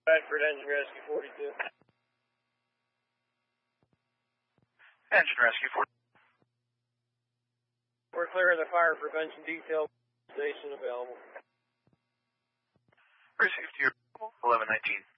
Bedford Engine Rescue 42. Engine Rescue 42. We're clearing the fire prevention detail station available. Received to your 1119.